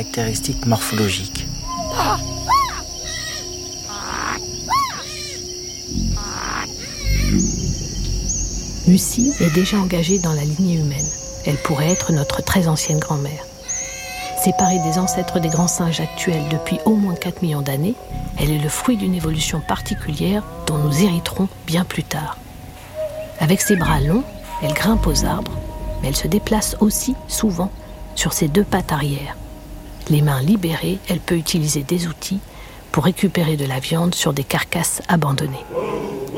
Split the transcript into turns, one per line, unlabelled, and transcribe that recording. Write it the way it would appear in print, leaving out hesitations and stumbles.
caractéristiques morphologiques.
Lucie est déjà engagée dans la lignée humaine. Elle pourrait être notre très ancienne grand-mère. Séparée des ancêtres des grands singes actuels depuis au moins 4 millions d'années, elle est le fruit d'une évolution particulière dont nous hériterons bien plus tard. Avec ses bras longs, elle grimpe aux arbres, mais elle se déplace aussi souvent sur ses 2 pattes arrière. Les mains libérées, elle peut utiliser des outils pour récupérer de la viande sur des carcasses abandonnées.